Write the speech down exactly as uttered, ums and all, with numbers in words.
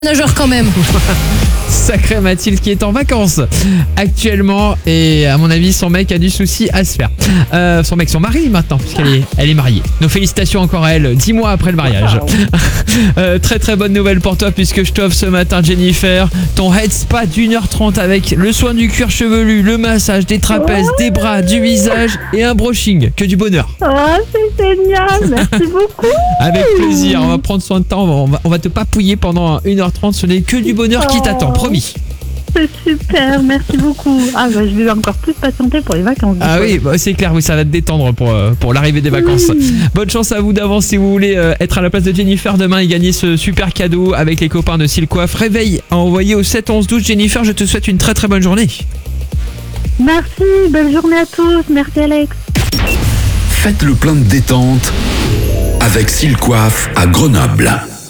Nageur quand même. Sacrée Mathilde qui est en vacances actuellement et à mon avis son mec a du souci à se faire. Euh, son mec, son mari maintenant puisqu'elle est, elle est mariée. Nos félicitations encore à elle, dix mois après le mariage. euh, très très bonne nouvelle pour toi puisque je t'offre ce matin Jennifer ton head spa d'une heure trente avec le soin du cuir chevelu, le massage des trapèzes, des bras, du visage et un brushing. Que du bonheur. Oh, c'est génial, merci beaucoup. Avec plaisir, on va prendre soin de toi, on va, on va te papouiller pendant une heure trente, ce n'est que du bonheur qui t'attend, promis. C'est super, merci beaucoup. Ah bah je vais encore plus patienter pour les vacances. Ah oui, bah, c'est clair, oui, ça va te détendre pour, euh, pour l'arrivée des vacances. Oui. Bonne chance à vous d'avance si vous voulez euh, être à la place de Jennifer demain et gagner ce super cadeau avec les copains de Silcoif. Réveil à envoyer au sept onze douze. Jennifer, je te souhaite une très très bonne journée. Merci, belle journée à tous, merci Alex. Faites le plein de détente avec Silcoif à Grenoble.